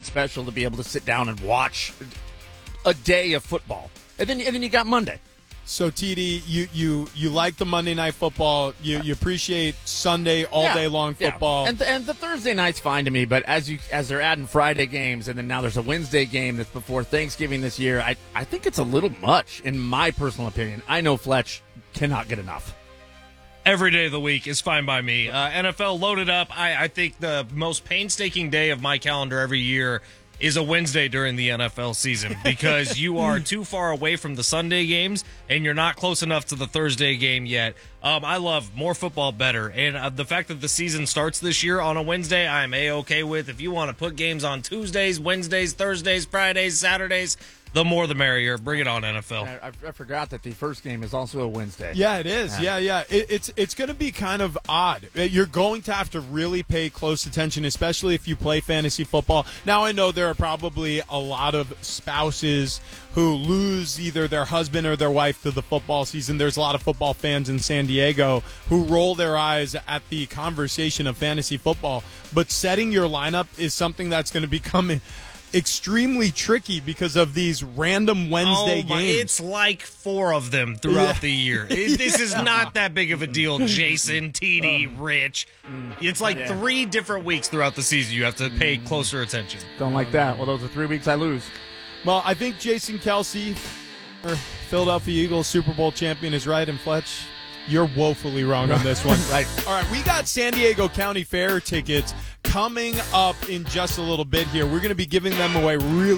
special to be able to sit down and watch a day of football. And then you got Monday. So, TD, you like the Monday Night Football. You appreciate Sunday all-day long football. And the Thursday night's fine to me, but as they're adding Friday games, and then now there's a Wednesday game that's before Thanksgiving this year, I think it's a little much, in my personal opinion. I know Fletch cannot get enough. Every day of the week is fine by me. NFL loaded up. I think the most painstaking day of my calendar every year is a Wednesday during the NFL season because you are too far away from the Sunday games and you're not close enough to the Thursday game yet. I love more football better. And the fact that the season starts this year on a Wednesday, I'm A-okay with. If you want to put games on Tuesdays, Wednesdays, Thursdays, Fridays, Saturdays, the more the merrier. Bring it on, NFL. I forgot that the first game is also a Wednesday. Yeah, it is. Yeah. It's going to be kind of odd. You're going to have to really pay close attention, especially if you play fantasy football. Now, I know there are probably a lot of spouses who lose either their husband or their wife to the football season. There's a lot of football fans in San Diego who roll their eyes at the conversation of fantasy football. But setting your lineup is something that's going to become extremely tricky because of these random Wednesday games. It's like 4 of them throughout the year. This is not that big of a deal, Jason, TD, Rich. It's like 3 different weeks throughout the season you have to pay closer attention. Don't like that. Well, those are 3 weeks I lose. Well, I think Jason Kelsey, Philadelphia Eagles Super Bowl champion, is right, and Fletch, you're woefully wrong on this one. Right. All right, we got San Diego County Fair tickets coming up in just a little bit here. We're going to be giving them away really